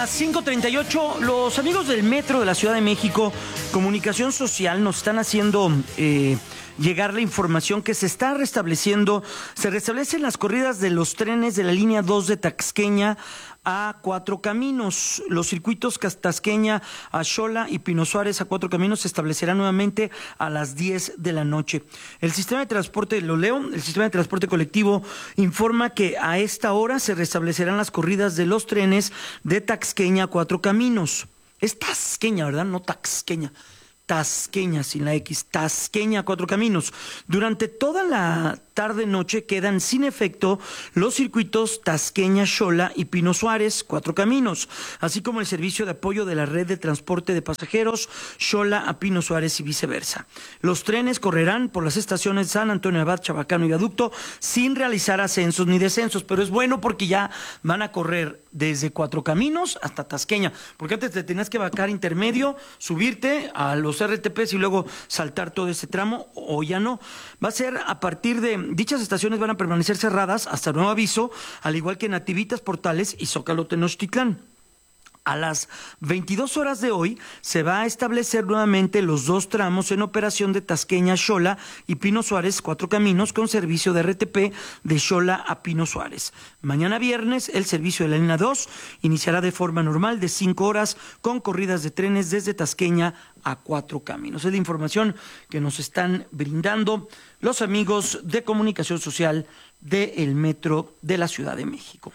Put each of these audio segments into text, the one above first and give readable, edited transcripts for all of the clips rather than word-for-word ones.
las 5:38, los amigos del Metro de la Ciudad de México, Comunicación Social, nos están haciendo llegar la información que se restablecen las corridas de los trenes de la línea 2 de Tasqueña a Cuatro Caminos. Los circuitos Tasqueña a Xola y Pino Suárez a Cuatro Caminos se establecerán nuevamente a las 10 de la noche. El sistema de transporte, el sistema de transporte colectivo informa que a esta hora se restablecerán las corridas de los trenes de Tasqueña a Cuatro Caminos. Es Tasqueña, ¿verdad? No Tasqueña. Tasqueña, sin la X, Tasqueña a Cuatro Caminos. Durante toda la tarde-noche quedan sin efecto los circuitos Tasqueña, Xola y Pino Suárez, Cuatro Caminos, así como el servicio de apoyo de la red de transporte de pasajeros Xola a Pino Suárez y viceversa. Los trenes correrán por las estaciones San Antonio Abad, Chabacano y Viaducto sin realizar ascensos ni descensos, pero es bueno porque ya van a correr desde Cuatro Caminos hasta Tasqueña, porque antes te tenías que bajar intermedio, subirte a los RTPs y luego saltar todo ese tramo, o ya no. Va a ser a partir de dichas estaciones, van a permanecer cerradas hasta nuevo aviso, al igual que Nativitas, Portales y Zócalo Tenochtitlán. A las 22 horas de hoy se va a establecer nuevamente los dos tramos en operación de Tasqueña, Xola y Pino Suárez, Cuatro Caminos, con servicio de RTP de Xola a Pino Suárez. Mañana viernes el servicio de la línea 2 iniciará de forma normal de 5 horas con corridas de trenes desde Tasqueña a Cuatro Caminos. Es la información que nos están brindando los amigos de Comunicación Social del Metro de la Ciudad de México.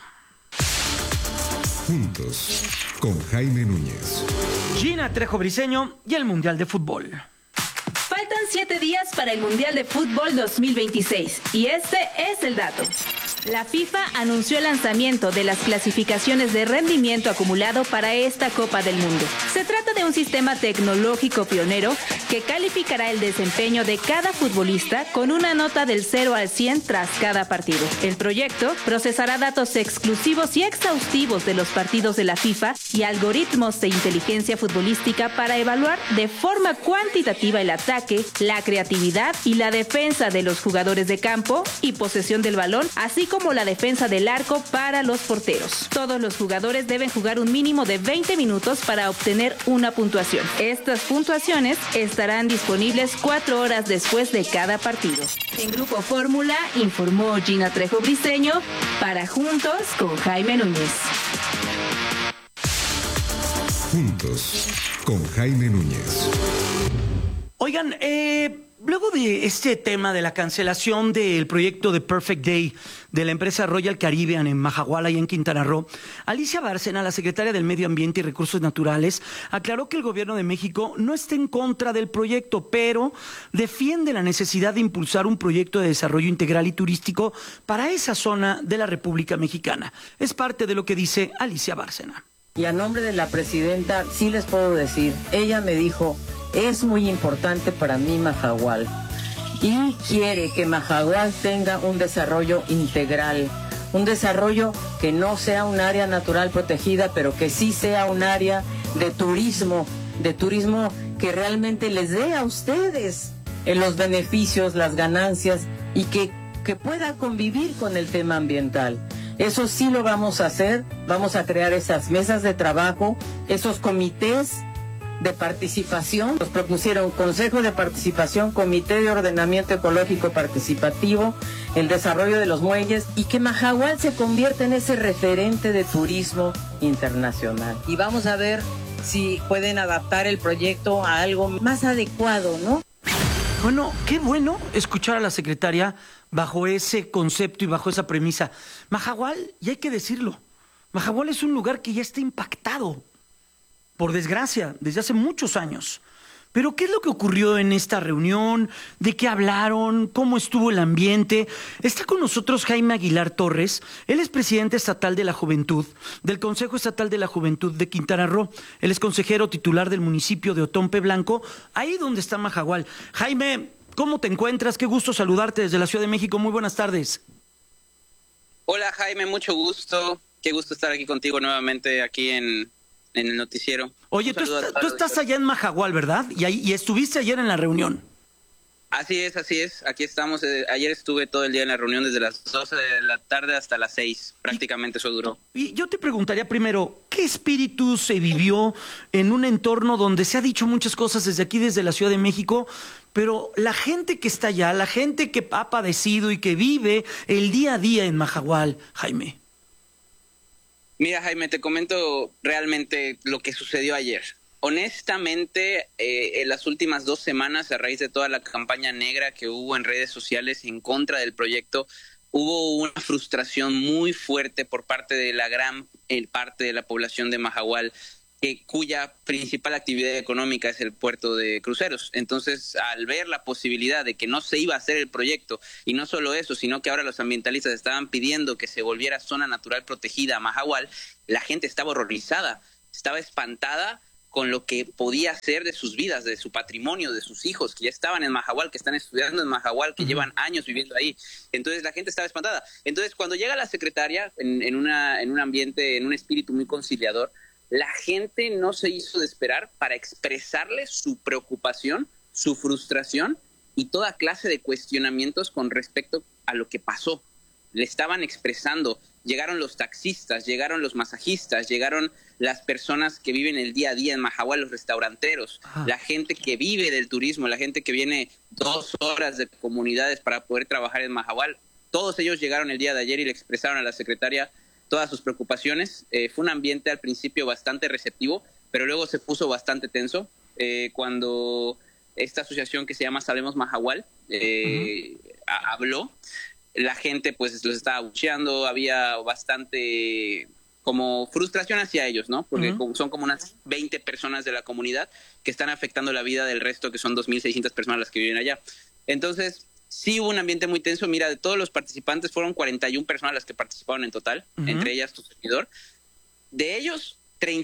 Juntos, con Jaime Núñez, Gina Trejo Briceño y el Mundial de Fútbol. Faltan 7 días para el Mundial de Fútbol 2026 y este es el dato. La FIFA anunció el lanzamiento de las clasificaciones de rendimiento acumulado para esta Copa del Mundo. Se trata de un sistema tecnológico pionero que calificará el desempeño de cada futbolista con una nota del 0 al 100 tras cada partido. El proyecto procesará datos exclusivos y exhaustivos de los partidos de la FIFA y algoritmos de inteligencia futbolística para evaluar de forma cuantitativa el ataque, la creatividad y la defensa de los jugadores de campo y posesión del balón, así como la defensa del arco para los porteros. Todos los jugadores deben jugar un mínimo de 20 minutos para obtener una puntuación. Estas puntuaciones estarán disponibles 4 horas después de cada partido. En Grupo Fórmula, informó Gina Trejo Briceño para Juntos con Jaime Núñez. Juntos, con Jaime Núñez. Oigan, luego de este tema de la cancelación del proyecto de Perfect Day de la empresa Royal Caribbean en Majaguala y en Quintana Roo, Alicia Bárcena, la secretaria del Medio Ambiente y Recursos Naturales, aclaró que el gobierno de México no está en contra del proyecto, pero defiende la necesidad de impulsar un proyecto de desarrollo integral y turístico para esa zona de la República Mexicana. Es parte de lo que dice Alicia Bárcena. Y a nombre de la presidenta, sí les puedo decir, ella me dijo, es muy importante para mí Majagual y quiere que Majagual tenga un desarrollo integral, un desarrollo que no sea un área natural protegida, pero que sí sea un área de turismo que realmente les dé a ustedes los beneficios, las ganancias y que pueda convivir con el tema ambiental. Eso sí lo vamos a hacer, vamos a crear esas mesas de trabajo, esos comités de participación. Nos propusieron Consejo de Participación, Comité de Ordenamiento Ecológico Participativo, el desarrollo de los muelles y que Majagual se convierta en ese referente de turismo internacional. Y vamos a ver si pueden adaptar el proyecto a algo más adecuado, ¿no? Bueno, qué bueno escuchar a la secretaria bajo ese concepto y bajo esa premisa. Majagual, y hay que decirlo, Majagual es un lugar que ya está impactado, por desgracia, desde hace muchos años. Pero ¿qué es lo que ocurrió en esta reunión? ¿De qué hablaron? ¿Cómo estuvo el ambiente? Está con nosotros Jaime Aguilar Torres. Él es presidente estatal de la Juventud, del Consejo Estatal de la Juventud de Quintana Roo. Él es consejero titular del municipio de Otompe Blanco, ahí donde está Majagual. Jaime, ¿cómo te encuentras? Qué gusto saludarte desde la Ciudad de México. Muy buenas tardes. Hola Jaime, mucho gusto. Qué gusto estar aquí contigo nuevamente aquí en el noticiero. Oye, tú estás allá en Majagual, ¿verdad? Y estuviste ayer en la reunión. Así es, aquí estamos. Ayer estuve todo el día en la reunión desde las 12 de la tarde hasta las 6, prácticamente eso duró. Y yo te preguntaría primero, ¿qué espíritu se vivió en un entorno donde se ha dicho muchas cosas desde aquí, desde la Ciudad de México, pero la gente que está allá, la gente que ha padecido y que vive el día a día en Mahahual, Jaime? Mira, Jaime, te comento realmente lo que sucedió ayer. Honestamente, en las últimas 2 semanas, a raíz de toda la campaña negra que hubo en redes sociales en contra del proyecto, hubo una frustración muy fuerte por parte de la gran parte de la población de Mahahual, cuya principal actividad económica es el puerto de cruceros. Entonces, al ver la posibilidad de que no se iba a hacer el proyecto, y no solo eso, sino que ahora los ambientalistas estaban pidiendo que se volviera zona natural protegida a Mahahual, la gente estaba horrorizada, estaba espantada con lo que podía ser de sus vidas, de su patrimonio, de sus hijos, que ya estaban en Mahahual, que están estudiando en Mahahual, que llevan años viviendo ahí. Entonces la gente estaba espantada. Entonces cuando llega la secretaria en un ambiente, en un espíritu muy conciliador, la gente no se hizo de esperar para expresarle su preocupación, su frustración y toda clase de cuestionamientos con respecto a lo que pasó. Le estaban expresando. Llegaron los taxistas, llegaron los masajistas, llegaron las personas que viven el día a día en Mahahual, los restauranteros, la gente que vive del turismo, la gente que viene 2 horas de comunidades para poder trabajar en Mahahual. Todos ellos llegaron el día de ayer y le expresaron a la secretaria todas sus preocupaciones. Fue un ambiente al principio bastante receptivo, pero luego se puso bastante tenso cuando esta asociación que se llama Salvemos Mahahual habló. La gente pues los estaba abucheando, había bastante como frustración hacia ellos, ¿no? Porque son como unas 20 personas de la comunidad que están afectando la vida del resto, que son 2.600 personas las que viven allá. Entonces, sí hubo un ambiente muy tenso. Mira, de todos los participantes fueron 41 personas las que participaron en total, entre ellas tu servidor. De ellos,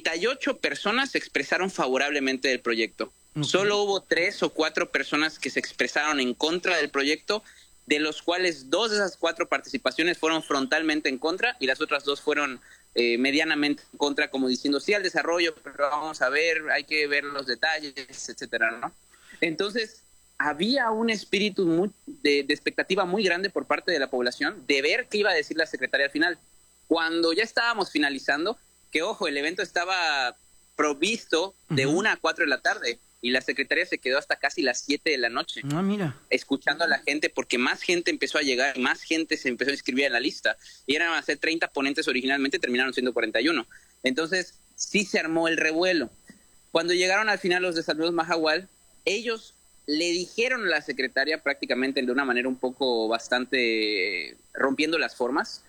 38 personas se expresaron favorablemente del proyecto. Solo hubo 3 o 4 personas que se expresaron en contra del proyecto, de los cuales 2 de esas 4 participaciones fueron frontalmente en contra y las otras 2 fueron medianamente en contra, como diciendo sí al desarrollo, pero vamos a ver, hay que ver los detalles, etcétera, ¿no? Entonces, había un espíritu de expectativa muy grande por parte de la población de ver qué iba a decir la secretaria al final. Cuando ya estábamos finalizando, que ojo, el evento estaba provisto de 1 a 4 de la tarde. Y la secretaria se quedó hasta casi las 7 de la noche. Mira. Escuchando a la gente, porque más gente empezó a llegar, más gente se empezó a inscribir en la lista. Y eran a ser 30 ponentes originalmente, terminaron siendo 41. Entonces, sí se armó el revuelo. Cuando llegaron al final los de Salvemos Mahahual, ellos le dijeron a la secretaria prácticamente de una manera un poco bastante rompiendo las formas.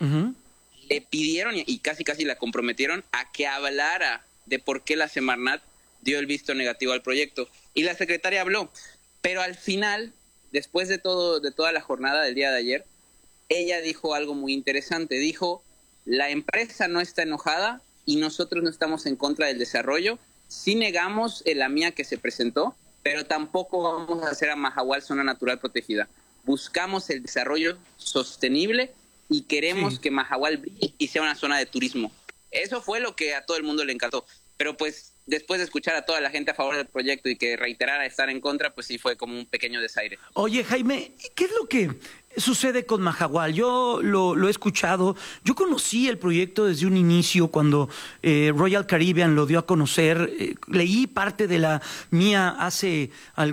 Le pidieron y casi la comprometieron a que hablara de por qué la Semarnat dio el visto negativo al proyecto. Y la secretaria habló. Pero al final, después de toda la jornada del día de ayer, ella dijo algo muy interesante. Dijo, la empresa no está enojada y nosotros no estamos en contra del desarrollo. Sí negamos el AMIA que se presentó, pero tampoco vamos a hacer a Mahahual zona natural protegida. Buscamos el desarrollo sostenible y queremos que Mahahual brille y sea una zona de turismo. Eso fue lo que a todo el mundo le encantó. Pero pues después de escuchar a toda la gente a favor del proyecto y que reiterara estar en contra, pues sí fue como un pequeño desaire. Oye, Jaime, ¿qué es lo que sucede con Mahahual? Yo lo he escuchado. Yo conocí el proyecto desde un inicio cuando Royal Caribbean lo dio a conocer. Leí parte de la mía hace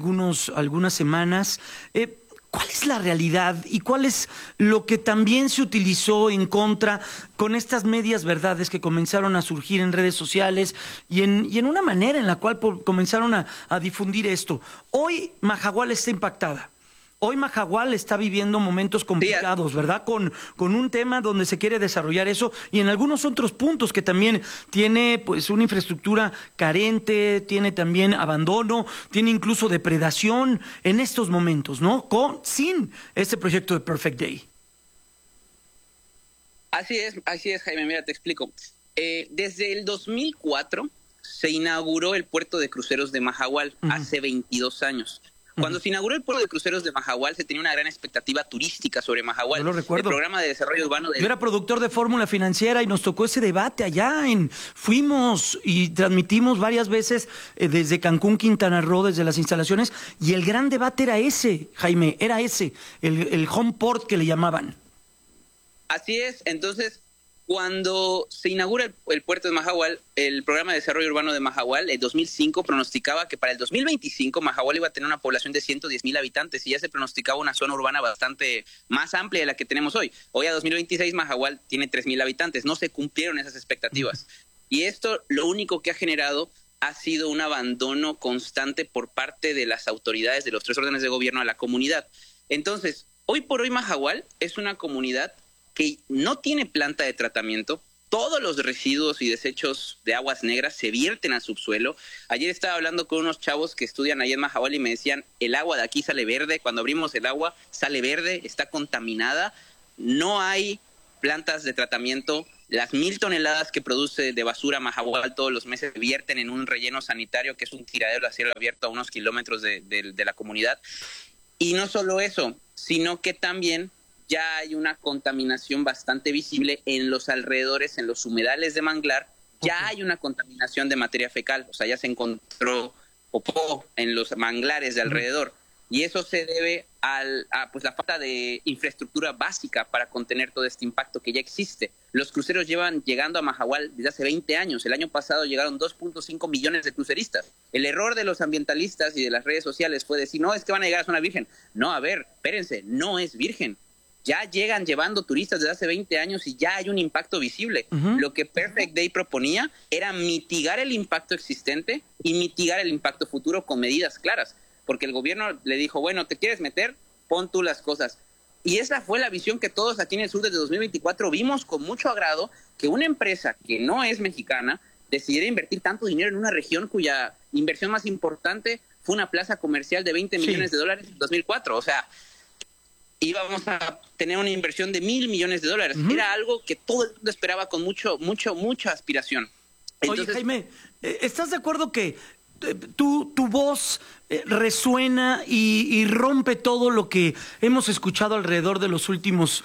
algunas semanas. ¿Cuál es la realidad y cuál es lo que también se utilizó en contra con estas medias verdades que comenzaron a surgir en redes sociales y en una manera en la cual comenzaron a difundir esto? Hoy Mahahual está impactada. Hoy Mahahual está viviendo momentos complicados, ¿verdad? Con un tema donde se quiere desarrollar eso y en algunos otros puntos que también tiene pues una infraestructura carente, tiene también abandono, tiene incluso depredación en estos momentos, ¿no? Sin este proyecto de Perfect Day. Así es, Jaime, mira, te explico. Desde el 2004 se inauguró el puerto de cruceros de Mahahual, hace 22 años. Cuando se inauguró el puerto de cruceros de Mahahual, se tenía una gran expectativa turística sobre Mahahual. Yo lo recuerdo. El programa de desarrollo urbano Yo era productor de Fórmula Financiera y nos tocó ese debate allá. Fuimos y transmitimos varias veces desde Cancún, Quintana Roo, desde las instalaciones, y el gran debate era ese, Jaime, era ese, el home port que le llamaban. Así es, entonces, cuando se inaugura el puerto de Mahahual, el programa de desarrollo urbano de Mahahual, en 2005, pronosticaba que para el 2025 Mahahual iba a tener una población de 110,000 habitantes y ya se pronosticaba una zona urbana bastante más amplia de la que tenemos hoy. Hoy a 2026 Mahahual tiene 3,000 habitantes, no se cumplieron esas expectativas. Y esto lo único que ha generado ha sido un abandono constante por parte de las autoridades de los 3 órdenes de gobierno a la comunidad. Entonces, hoy por hoy Mahahual es una comunidad que no tiene planta de tratamiento. Todos los residuos y desechos de aguas negras se vierten al subsuelo. Ayer estaba hablando con unos chavos que estudian ahí en Mahahual y me decían, el agua de aquí sale verde, cuando abrimos el agua sale verde, está contaminada, no hay plantas de tratamiento. Las 1,000 toneladas que produce de basura Mahahual todos los meses se vierten en un relleno sanitario que es un tiradero a cielo abierto a unos kilómetros de la comunidad. Y no solo eso, sino que también ya hay una contaminación bastante visible en los alrededores, en los humedales de manglar, ya hay una contaminación de materia fecal, o sea, ya se encontró popó en los manglares de alrededor. Y eso se debe a pues, la falta de infraestructura básica para contener todo este impacto que ya existe. Los cruceros llevan llegando a Mahahual desde hace 20 años. El año pasado llegaron 2.5 millones de cruceristas. El error de los ambientalistas y de las redes sociales fue decir, no, es que van a llegar a zona virgen. No, a ver, espérense, no es virgen. Ya llegan llevando turistas desde hace 20 años y ya hay un impacto visible. Lo que Perfect Day proponía era mitigar el impacto existente y mitigar el impacto futuro con medidas claras. Porque el gobierno le dijo, bueno, ¿te quieres meter? Pon tú las cosas. Y esa fue la visión que todos aquí en el sur desde 2024 vimos con mucho agrado, que una empresa que no es mexicana decidiera invertir tanto dinero en una región cuya inversión más importante fue una plaza comercial de 20 millones de dólares en 2004. O sea, íbamos a tener una inversión de 1,000 millones de dólares. Era algo que todo el mundo esperaba con mucha aspiración. Entonces, oye, Jaime, ¿estás de acuerdo que tu voz resuena y rompe todo lo que hemos escuchado alrededor de los últimos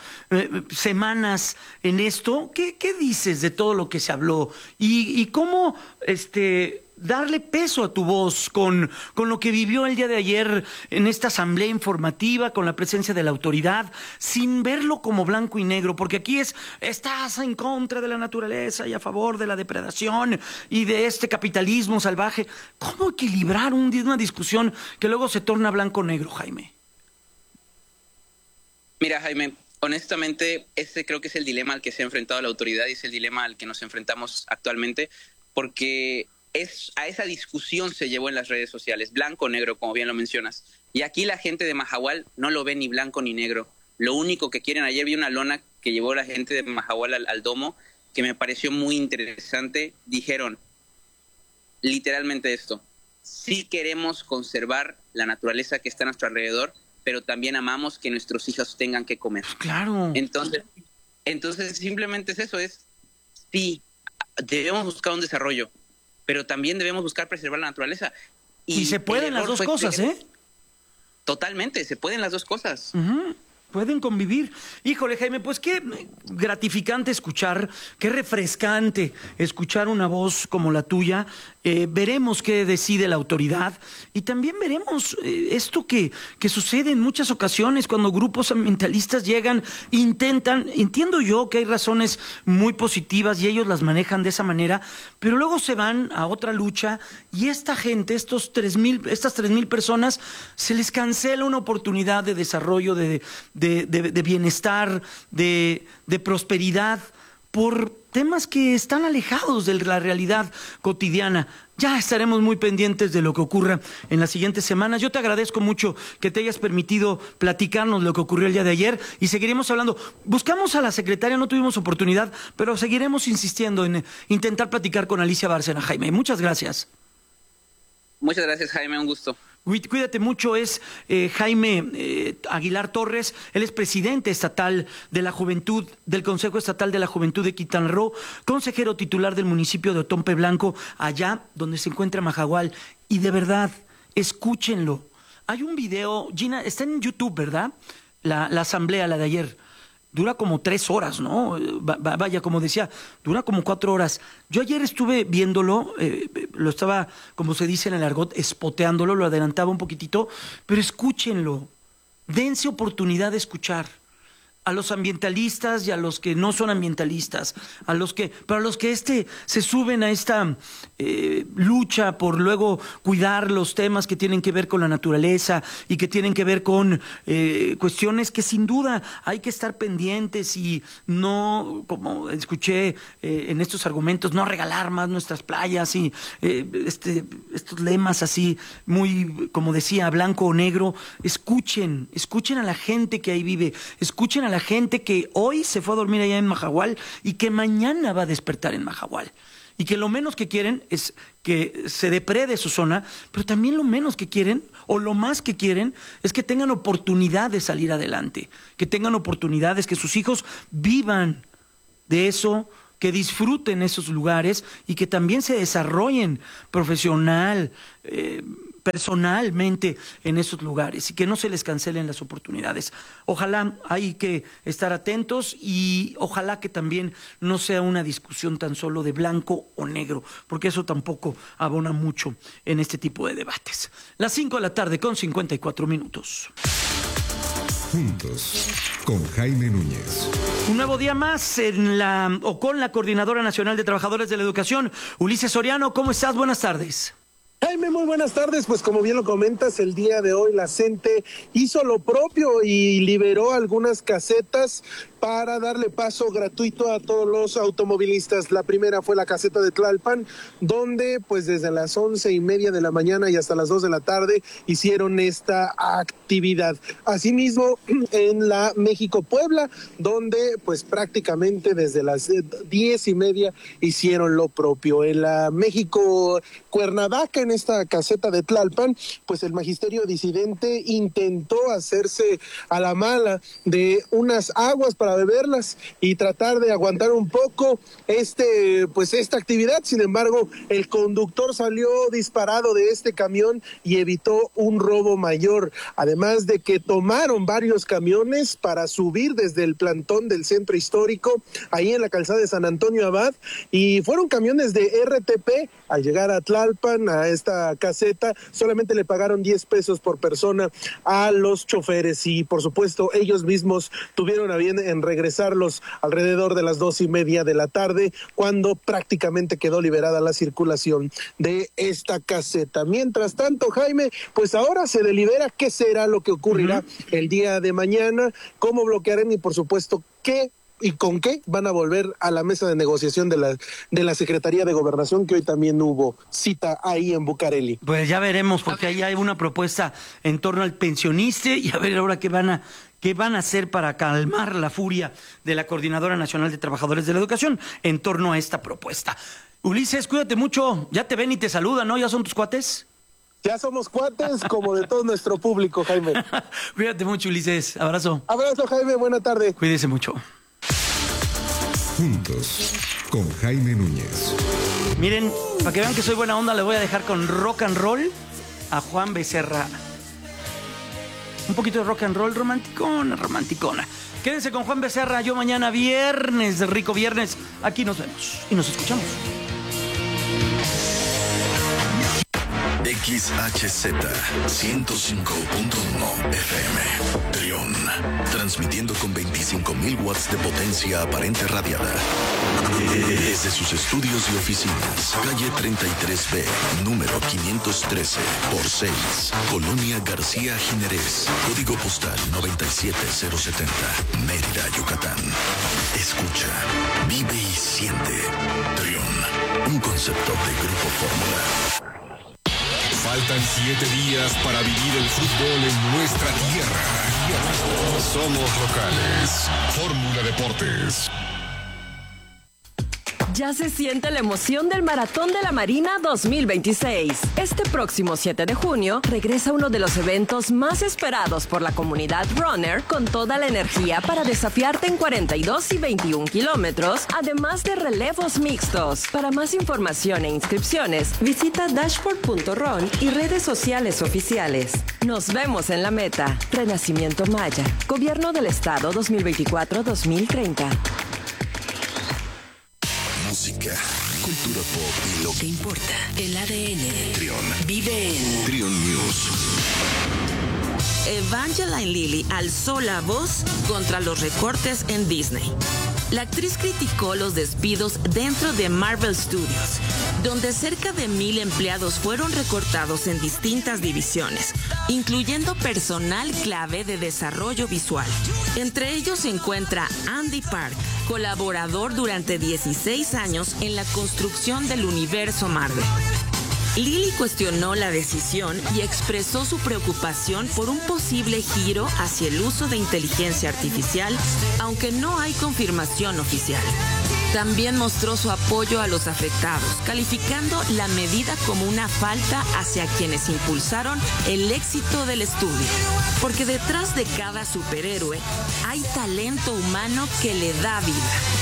semanas en esto? ¿Qué dices de todo lo que se habló? ¿Y cómo darle peso a tu voz con lo que vivió el día de ayer en esta asamblea informativa, con la presencia de la autoridad, sin verlo como blanco y negro? Porque aquí estás en contra de la naturaleza y a favor de la depredación y de este capitalismo salvaje. ¿Cómo equilibrar una discusión que luego se torna blanco-negro, Jaime? Mira, Jaime, honestamente, creo que es el dilema al que se ha enfrentado la autoridad y es el dilema al que nos enfrentamos actualmente, porque a esa discusión se llevó en las redes sociales, blanco-negro, como bien lo mencionas. Y aquí la gente de Mahahual no lo ve ni blanco ni negro. Lo único que quieren, ayer vi una lona que llevó la gente de Mahahual al domo, que me pareció muy interesante. Dijeron literalmente esto: sí queremos conservar la naturaleza que está a nuestro alrededor, pero también amamos que nuestros hijos tengan que comer. Claro. Entonces simplemente es eso, sí, debemos buscar un desarrollo, pero también debemos buscar preservar la naturaleza. Y se pueden las dos cosas, ¿eh? Totalmente, se pueden las dos cosas. Pueden convivir. Híjole, Jaime, pues qué gratificante escuchar, qué refrescante escuchar una voz como la tuya. Veremos qué decide la autoridad y también veremos esto que sucede en muchas ocasiones cuando grupos ambientalistas llegan, intentan, entiendo yo que hay razones muy positivas y ellos las manejan de esa manera, pero luego se van a otra lucha y esta gente, estas 3,000 personas, se les cancela una oportunidad de desarrollo, de bienestar, de prosperidad, por temas que están alejados de la realidad cotidiana. Ya estaremos muy pendientes de lo que ocurra en las siguientes semanas. Yo te agradezco mucho que te hayas permitido platicarnos lo que ocurrió el día de ayer y seguiremos hablando. Buscamos a la secretaria, no tuvimos oportunidad, pero seguiremos insistiendo en intentar platicar con Alicia Bárcena. Jaime, muchas gracias. Muchas gracias, Jaime, un gusto. Cuídate mucho, es Jaime Aguilar Torres, él es presidente estatal de la Juventud, del Consejo Estatal de la Juventud de Quintana Roo, consejero titular del municipio de Otompe Blanco, allá donde se encuentra Mahahual. Y de verdad, escúchenlo, Hay un video, Gina, está en YouTube, ¿verdad? La asamblea, la de ayer. Dura como 3 horas, ¿no? Vaya, como decía, dura como 4 horas. Yo ayer estuve viéndolo, lo estaba, como se dice en el argot, espoteándolo, lo adelantaba un poquitito, pero escúchenlo, dense oportunidad de escuchar a los ambientalistas y a los que no son ambientalistas, para los que se suben a esta lucha por luego cuidar los temas que tienen que ver con la naturaleza y que tienen que ver con cuestiones que sin duda hay que estar pendientes y no, como escuché en estos argumentos, no regalar más nuestras playas y estos lemas así muy, como decía, blanco o negro. Escuchen a la gente que ahí vive, escuchen a la gente que hoy se fue a dormir allá en Mahahual y que mañana va a despertar en Mahahual. Y que lo menos que quieren es que se deprede su zona, pero también lo menos que quieren, o lo más que quieren, es que tengan oportunidad de salir adelante, que tengan oportunidades, que sus hijos vivan de eso, que disfruten esos lugares y que también se desarrollen personalmente en esos lugares y que no se les cancelen las oportunidades. Ojalá hay que estar atentos y ojalá que también no sea una discusión tan solo de blanco o negro, porque eso tampoco abona mucho en este tipo de debates. Las 5:00 con 54 minutos. Juntos, con Jaime Núñez. Un nuevo día más con la Coordinadora Nacional de Trabajadores de la Educación, Ulises Soriano. ¿Cómo estás? Buenas tardes. Jaime, muy buenas tardes. Pues como bien lo comentas, el día de hoy la CENTE hizo lo propio y liberó algunas casetas para darle paso gratuito a todos los automovilistas. La primera fue la caseta de Tlalpan, donde pues desde las 11:30 de la mañana y hasta las 2 de la tarde hicieron esta actividad. Asimismo, en la México-Puebla, donde pues prácticamente desde las 10:30 hicieron lo propio. En la México-Cuernavaca, en esta caseta de Tlalpan, pues el magisterio disidente intentó hacerse a la mala de unas aguas para beberlas y tratar de aguantar un poco esta actividad. Sin embargo, el conductor salió disparado de este camión y evitó un robo mayor, además de que tomaron varios camiones para subir desde el plantón del centro histórico ahí en la calzada de San Antonio Abad, y fueron camiones de RTP. Al llegar a Tlalpan, a esta caseta, solamente le pagaron 10 pesos por persona a los choferes y por supuesto ellos mismos tuvieron a bien en regresarlos alrededor de las 2:30 de la tarde, cuando prácticamente quedó liberada la circulación de esta caseta. Mientras tanto, Jaime, pues ahora se delibera qué será lo que ocurrirá el día de mañana, cómo bloquearán y por supuesto qué y con qué van a volver a la mesa de negociación de la Secretaría de Gobernación, que hoy también hubo cita ahí en Bucareli. Pues ya veremos, porque ahí hay una propuesta en torno al pensionista y a ver ahora qué van a hacer para calmar la furia de la Coordinadora Nacional de Trabajadores de la Educación en torno a esta propuesta. Ulises, cuídate mucho, ya te ven y te saludan, ¿no? ¿Ya son tus cuates? Ya somos cuates como de todo nuestro público, Jaime. Cuídate mucho, Ulises, abrazo. Abrazo, Jaime, buena tarde. Cuídese mucho. Juntos, con Jaime Núñez. Miren, para que vean que soy buena onda, le voy a dejar con rock and roll a Juan Becerra. Un poquito de rock and roll romanticona. Quédense con Juan Becerra. Yo mañana viernes, rico viernes. Aquí nos vemos y nos escuchamos. XHZ 105.1 FM Trión, transmitiendo con 25,000 watts de potencia aparente radiada desde sus estudios y oficinas, calle 33B, número 513 por 6, Colonia García Jiménez, código postal 97070, Mérida, Yucatán. Escucha, vive y siente. Trión, un concepto de Grupo Fórmula. Faltan 7 días para vivir el fútbol en nuestra tierra. Somos locales. Fórmula Deportes. Ya se siente la emoción del Maratón de la Marina 2026. Este próximo 7 de junio regresa uno de los eventos más esperados por la comunidad runner, con toda la energía para desafiarte en 42 y 21 kilómetros, además de relevos mixtos. Para más información e inscripciones, visita dashboard.run y redes sociales oficiales. Nos vemos en la meta. Renacimiento Maya. Gobierno del Estado 2024-2030. Música, cultura pop y lo que importa. El ADN. Trión. Vive en Trión News. Evangeline Lilly alzó la voz contra los recortes en Disney. La actriz criticó los despidos dentro de Marvel Studios, donde cerca de 1,000 empleados fueron recortados en distintas divisiones, incluyendo personal clave de desarrollo visual. Entre ellos se encuentra Andy Park, colaborador durante 16 años en la construcción del universo Marvel. Lilly cuestionó la decisión y expresó su preocupación por un posible giro hacia el uso de inteligencia artificial, aunque no hay confirmación oficial. También mostró su apoyo a los afectados, calificando la medida como una falta hacia quienes impulsaron el éxito del estudio. Porque detrás de cada superhéroe hay talento humano que le da vida.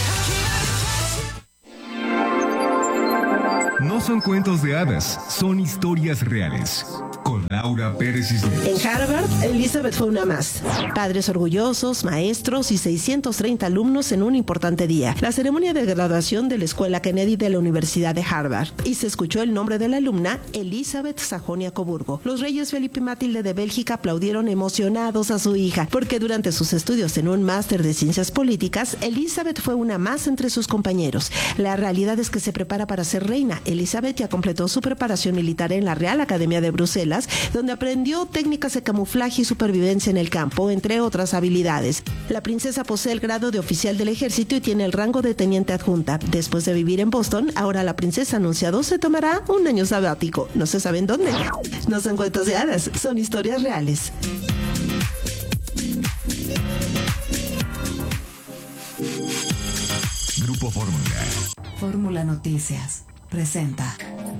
No son cuentos de hadas, son historias reales. Con Laura Pérez Cisneros. En Harvard, Elizabeth fue una más. Padres orgullosos, maestros y 630 alumnos en un importante día. La ceremonia de graduación de la Escuela Kennedy de la Universidad de Harvard. Y se escuchó el nombre de la alumna, Elizabeth Sajonia-Coburgo. Los reyes Felipe y Matilde de Bélgica aplaudieron emocionados a su hija, porque durante sus estudios en un máster de ciencias políticas, Elizabeth fue una más entre sus compañeros. La realidad es que se prepara para ser reina. Elizabeth ya completó su preparación militar en la Real Academia de Bruselas, donde aprendió técnicas de camuflaje y supervivencia en el campo, entre otras habilidades. La princesa posee el grado de oficial del ejército y tiene el rango de teniente adjunta. Después de vivir en Boston, ahora la princesa anunciado se tomará un año sabático. No se sabe en dónde. No son cuentos de hadas, son historias reales. Grupo Fórmula. Fórmula Noticias presenta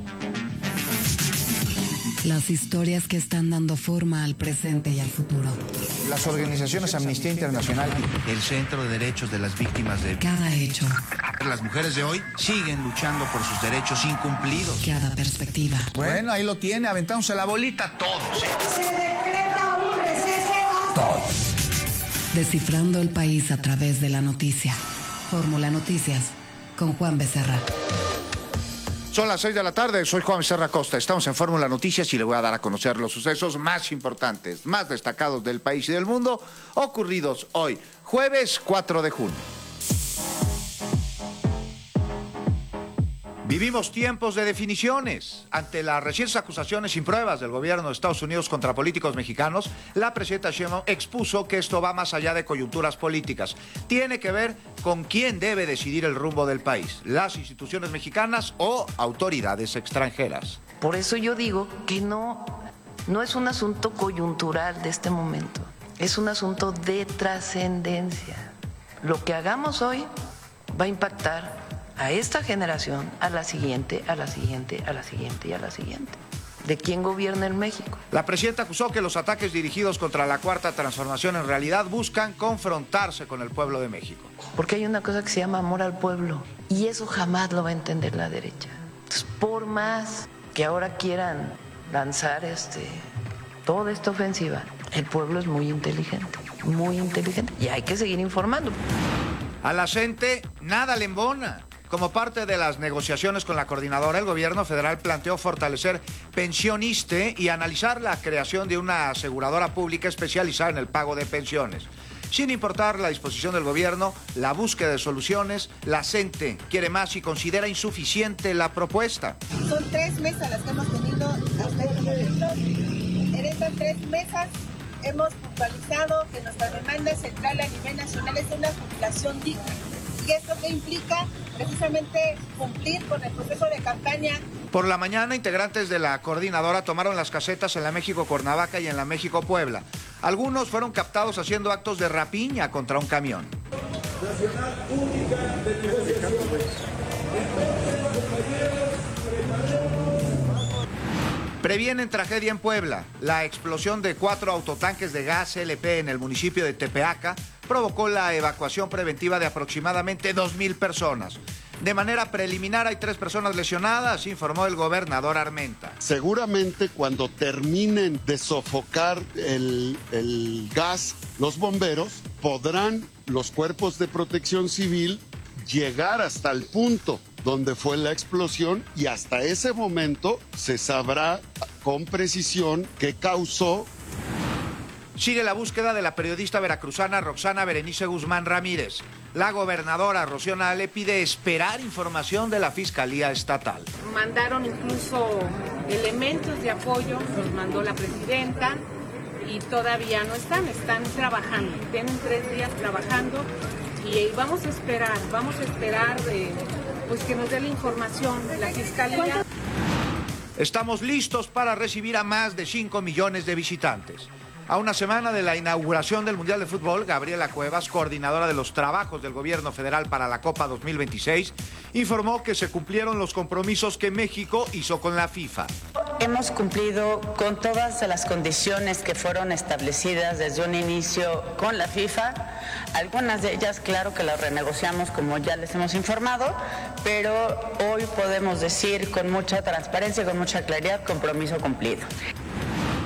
las historias que están dando forma al presente y al futuro. Las organizaciones Amnistía Internacional, el Centro de Derechos de las Víctimas de... Cada hecho. Las mujeres de hoy siguen luchando por sus derechos incumplidos. Cada perspectiva. Bueno, ahí lo tiene, aventándose la bolita todos. Se decreta un receso. Todos. Descifrando el país a través de la noticia. Fórmula Noticias, con Juan Becerra. Son las 6 de la tarde, soy Juan Becerra Costa, estamos en Fórmula Noticias y le voy a dar a conocer los sucesos más importantes, más destacados del país y del mundo, ocurridos hoy, jueves 4 de junio. Vivimos tiempos de definiciones. Ante las recientes acusaciones sin pruebas del gobierno de Estados Unidos contra políticos mexicanos, la presidenta Sheinbaum expuso que esto va más allá de coyunturas políticas. Tiene que ver con quién debe decidir el rumbo del país, las instituciones mexicanas o autoridades extranjeras. Por eso yo digo que no es un asunto coyuntural de este momento, es un asunto de trascendencia. Lo que hagamos hoy va a impactar a esta generación, a la siguiente, a la siguiente, a la siguiente y a la siguiente. ¿De quién gobierna en México? La presidenta acusó que los ataques dirigidos contra la Cuarta Transformación en realidad buscan confrontarse con el pueblo de México. Porque hay una cosa que se llama amor al pueblo y eso jamás lo va a entender la derecha. Entonces, por más que ahora quieran lanzar toda esta ofensiva, el pueblo es muy inteligente y hay que seguir informando. A la gente nada le embona. Como parte de las negociaciones con la coordinadora, el gobierno federal planteó fortalecer Pensioniste y analizar la creación de una aseguradora pública especializada en el pago de pensiones. Sin importar la disposición del gobierno, la búsqueda de soluciones, la gente quiere más y considera insuficiente la propuesta. Son 3 mesas las que hemos tenido hasta este momento. En estas 3 mesas hemos puntualizado que nuestra demanda central a nivel nacional es una jubilación digna. ¿Y esto qué implica? Precisamente cumplir con el proceso de campaña. Por la mañana, integrantes de la coordinadora tomaron las casetas en la México-Cuernavaca y en la México-Puebla. Algunos fueron captados haciendo actos de rapiña contra un camión. Nacional Única de Negociación. Previenen tragedia en Puebla. La explosión de 4 autotanques de gas LP en el municipio de Tepeaca provocó la evacuación preventiva de aproximadamente 2,000 personas. De manera preliminar hay 3 personas lesionadas, informó el gobernador Armenta. Seguramente cuando terminen de sofocar el gas, los bomberos podrán, los cuerpos de protección civil, llegar hasta el punto donde fue la explosión y hasta ese momento se sabrá con precisión qué causó. Sigue la búsqueda de la periodista veracruzana Roxana Berenice Guzmán Ramírez. La gobernadora Rocío Nale pide esperar información de la Fiscalía Estatal. Mandaron incluso elementos de apoyo, los mandó la presidenta y todavía no están trabajando. Tienen 3 días trabajando y vamos a esperar pues que nos dé la información la Fiscalía. Estamos listos para recibir a más de 5 millones de visitantes. A una semana de la inauguración del Mundial de Fútbol, Gabriela Cuevas, coordinadora de los trabajos del gobierno federal para la Copa 2026, informó que se cumplieron los compromisos que México hizo con la FIFA. Hemos cumplido con todas las condiciones que fueron establecidas desde un inicio con la FIFA. Algunas de ellas, claro que las renegociamos como ya les hemos informado, pero hoy podemos decir con mucha transparencia y con mucha claridad, compromiso cumplido.